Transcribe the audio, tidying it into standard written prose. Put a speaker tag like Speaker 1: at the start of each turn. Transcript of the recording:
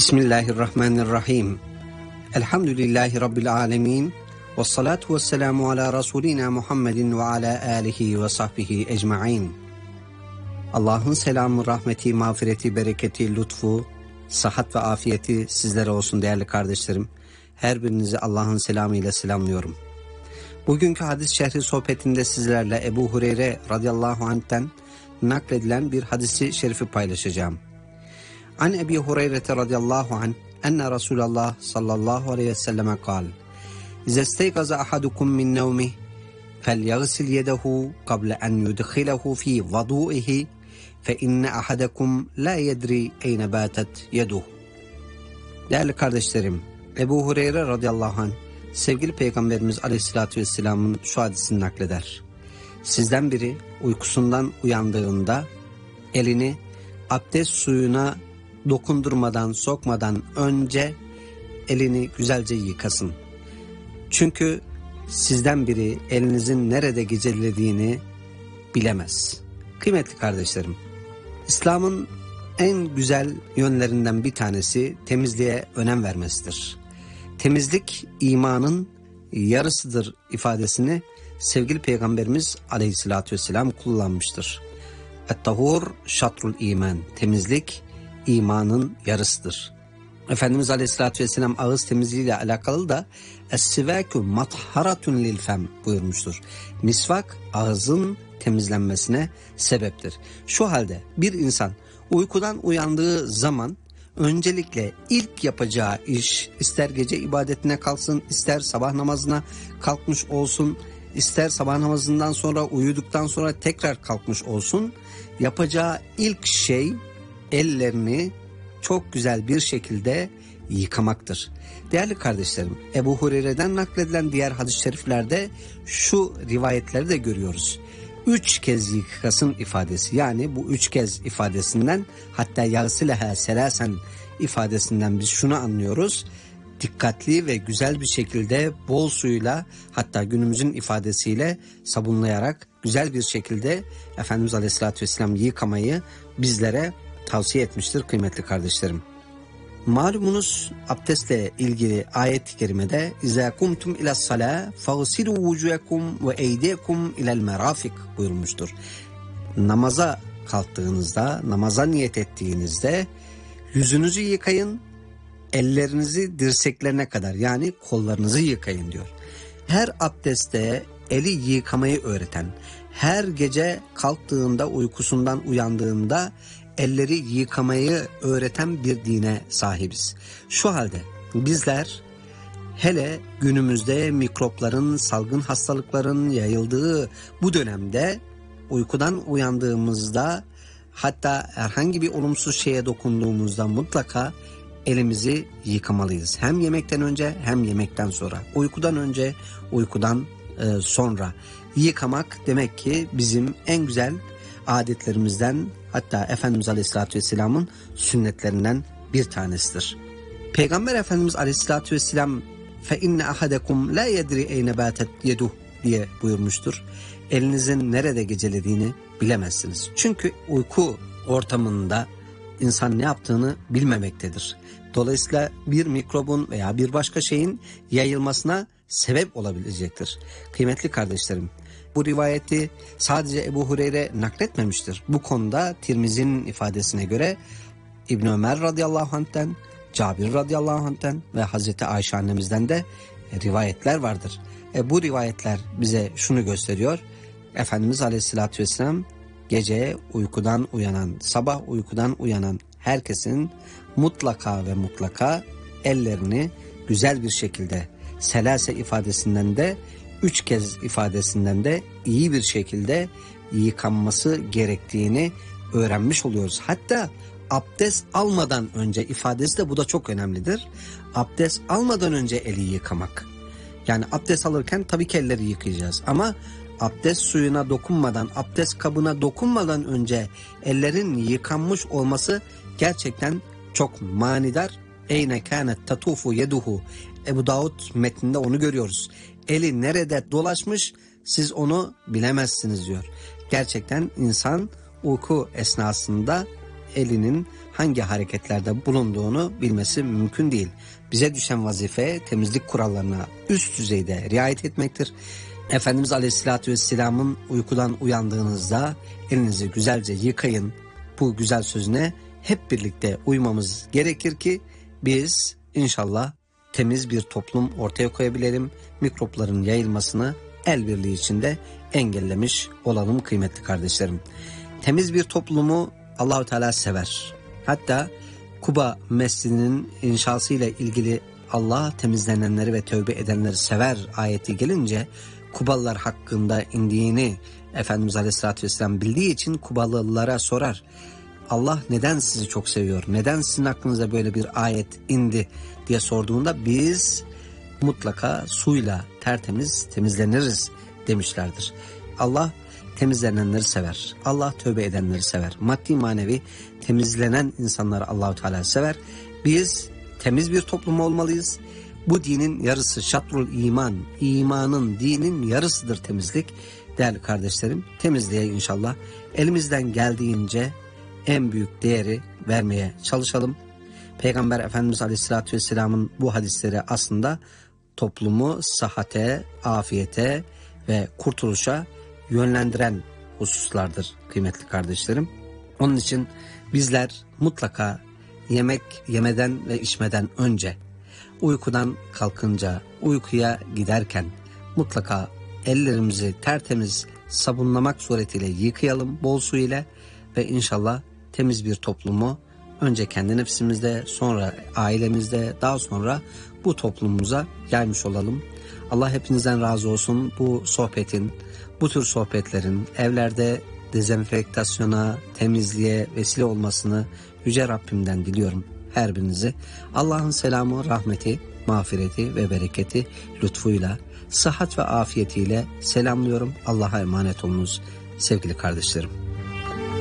Speaker 1: Bismillahirrahmanirrahim. Elhamdülillahi Rabbil alemin. Ve salatu ve selamu ala Resulina Muhammedin ve ala alihi ve sahbihi ecma'in. Allah'ın selamı, rahmeti, mağfireti, bereketi, lütfu, sıhhat ve afiyeti sizlere olsun değerli kardeşlerim. Her birinizi Allah'ın selamıyla selamlıyorum. Bugünkü hadis şerhi sohbetinde sizlerle Ebu Hureyre radıyallahu anh'ten nakledilen bir hadisi şerifi paylaşacağım. An Ebi Hureyre radıyallahu anh enne Resulallah sallallahu aleyhi ve selleme kal İzesteygaza ahadukum min nevmih felyaghsil yedehu qabla en yudkhilehu fi vadu'ihi fe inne ahadakum la yedri eyne batet yeduh. Değerli kardeşlerim, Ebu Hureyre radıyallahu anh sevgili Peygamberimiz aleyhissalatü vesselamın şu hadisini nakleder. Sizden biri uykusundan uyandığında elini abdest suyuna dokundurmadan, sokmadan önce elini güzelce yıkasın. Çünkü sizden biri elinizin nerede gecelediğini bilemez. Kıymetli kardeşlerim, İslam'ın en güzel yönlerinden bir tanesi temizliğe önem vermesidir. Temizlik imanın yarısıdır ifadesini sevgili Peygamberimiz aleyhissalatü vesselam kullanmıştır. Et-tahur şatrul iman. Temizlik imanın yarısıdır. Efendimiz aleyhissalatü vesselam ağız temizliğiyle alakalı da es-sivâkü matharatun lil fem buyurmuştur. Misvak ağzın temizlenmesine sebeptir. Şu halde bir insan uykudan uyandığı zaman öncelikle ilk yapacağı iş, ister gece ibadetine kalksın, ister sabah namazına kalkmış olsun, ister sabah namazından sonra uyuduktan sonra tekrar kalkmış olsun, yapacağı ilk şey ellerini çok güzel bir şekilde yıkamaktır. Değerli kardeşlerim, Ebu Hureyre'den nakledilen diğer hadis-i şeriflerde şu rivayetleri de görüyoruz. 3 kez yıkasın ifadesi, yani bu 3 kez ifadesinden, hatta yagsileha selasen ifadesinden biz şunu anlıyoruz. Dikkatli ve güzel bir şekilde bol suyla, hatta günümüzün ifadesiyle sabunlayarak güzel bir şekilde Efendimiz Aleyhisselatü Vesselam yıkamayı bizlere tavsiye etmiştir kıymetli kardeşlerim. Malumunuz abdestle ilgili ayet-i kerimede İzâ kumtum ilas-salâ fagsilû vucuhekum ve eydiyekum ilel merafik buyurmuştur. Namaza kalktığınızda, namaza niyet ettiğinizde yüzünüzü yıkayın, ellerinizi dirseklerine kadar, yani kollarınızı yıkayın diyor. Her abdestte eli yıkamayı öğreten, her gece kalktığında, uykusundan uyandığında elleri yıkamayı öğreten bir dine sahibiz. Şu halde bizler hele günümüzde mikropların, salgın hastalıkların yayıldığı bu dönemde uykudan uyandığımızda, hatta herhangi bir olumsuz şeye dokunduğumuzda mutlaka elimizi yıkamalıyız. Hem yemekten önce hem yemekten sonra. Uykudan önce, uykudan sonra. Yıkamak demek ki bizim en güzel adetlerimizden, hatta Efendimiz Aleyhisselatü Vesselam'ın sünnetlerinden bir tanesidir. Peygamber Efendimiz Aleyhisselatü Vesselam fe inne ahadekum la yedri eyne batet yeduh diye buyurmuştur. Elinizin nerede gecelediğini bilemezsiniz. Çünkü uyku ortamında insan ne yaptığını bilmemektedir. Dolayısıyla bir mikrobun veya bir başka şeyin yayılmasına sebep olabilecektir. Kıymetli kardeşlerim, bu rivayeti sadece Ebu Hureyre nakletmemiştir. Bu konuda Tirmizi'nin ifadesine göre İbn Ömer radıyallahu anh'ten, Cabir radıyallahu anh'ten ve Hazreti Ayşe annemizden de rivayetler vardır. Bu rivayetler bize şunu gösteriyor. Efendimiz aleyhissalatü vesselam gece uykudan uyanan, sabah uykudan uyanan herkesin mutlaka ve mutlaka ellerini güzel bir şekilde, selase ifadesinden de 3 kez ifadesinden de iyi bir şekilde yıkanması gerektiğini öğrenmiş oluyoruz. Hatta abdest almadan önce ifadesi de, bu da çok önemlidir. Abdest almadan önce eli yıkamak. Yani abdest alırken tabii ki elleri yıkayacağız ama abdest suyuna dokunmadan, abdest kabına dokunmadan önce ellerin yıkanmış olması gerçekten çok manidar. Eyne kânet tatufu yeduhu. Ebu Davud metninde onu görüyoruz. Eli nerede dolaşmış siz onu bilemezsiniz diyor. Gerçekten insan uyku esnasında elinin hangi hareketlerde bulunduğunu bilmesi mümkün değil. Bize düşen vazife temizlik kurallarına üst düzeyde riayet etmektir. Efendimiz Aleyhisselatü Vesselam'ın uykudan uyandığınızda elinizi güzelce yıkayın, bu güzel sözüne hep birlikte uymamız gerekir ki biz inşallah temiz bir toplum ortaya koyabilelim. Mikropların yayılmasını el birliği içinde engellemiş olalım kıymetli kardeşlerim. Temiz bir toplumu Allah-u Teala sever. Hatta Kuba Mescidi'nin inşasıyla ilgili Allah temizlenenleri ve tövbe edenleri sever ayeti gelince Kubalılar hakkında indiğini Efendimiz Aleyhisselatü Vesselam bildiği için Kubalılara sorar. Allah neden sizi çok seviyor? Neden sizin hakkınıza böyle bir ayet indi diye sorduğunda biz mutlaka suyla tertemiz temizleniriz demişlerdir. Allah temizlenenleri sever. Allah tövbe edenleri sever. Maddi manevi temizlenen insanları Allah-u Teala sever. Biz temiz bir toplum olmalıyız. Bu dinin yarısı şatrul iman. İmanın, dinin yarısıdır temizlik. Değerli kardeşlerim, temizliğe inşallah elimizden geldiğince en büyük değeri vermeye çalışalım. Peygamber Efendimiz Aleyhisselatü Vesselam'ın bu hadisleri aslında toplumu sıhhate, afiyete ve kurtuluşa yönlendiren hususlardır kıymetli kardeşlerim. Onun için bizler mutlaka yemek yemeden ve içmeden önce, uykudan kalkınca, uykuya giderken mutlaka ellerimizi tertemiz sabunlamak suretiyle yıkayalım bol su ile ve inşallah temiz bir toplumu önce kendi nefsimizde, sonra ailemizde, daha sonra bu toplumumuza yaymış olalım. Allah hepinizden razı olsun. Bu sohbetin, bu tür sohbetlerin evlerde dezenfektasyona, temizliğe vesile olmasını Yüce Rabbimden diliyorum her birinizi. Allah'ın selamı, rahmeti, mağfireti ve bereketi lütfuyla, sıhhat ve afiyetiyle selamlıyorum. Allah'a emanet olunuz sevgili kardeşlerim.